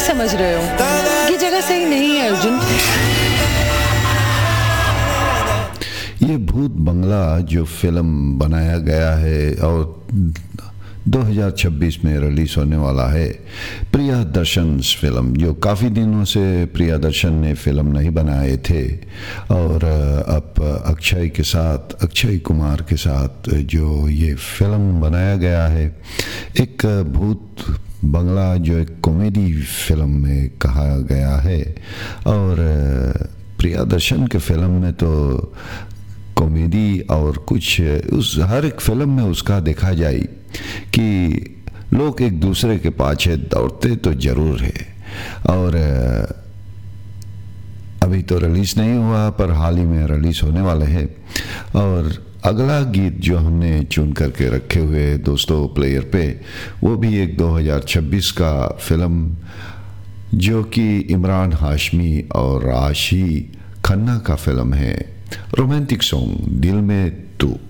समझ रहे हो, ये जगह सही नहीं है अर्जुन। ये भूत बंगला जो फिल्म बनाया गया है और 2026 में रिलीज होने वाला है, प्रियदर्शन फिल्म, जो काफ़ी दिनों से प्रियदर्शन ने फिल्म नहीं बनाए थे और अब अक्षय कुमार के साथ जो ये फिल्म बनाया गया है, एक भूत बंगला जो एक कॉमेडी फिल्म में कहा गया है। और प्रियदर्शन के फिल्म में तो कॉमेडी और कुछ उस हर एक फिल्म में उसका देखा जाए कि लोग एक दूसरे के पाछे दौड़ते तो जरूर है। और अभी तो रिलीज नहीं हुआ पर हाल ही में रिलीज होने वाले हैं। और अगला गीत जो हमने चुन करके रखे हुए दोस्तों प्लेयर पे, वो भी एक 2026 का फिल्म जो कि इमरान हाशमी और राशि खन्ना का फिल्म है, रोमांटिक सॉन्ग दिल में तू।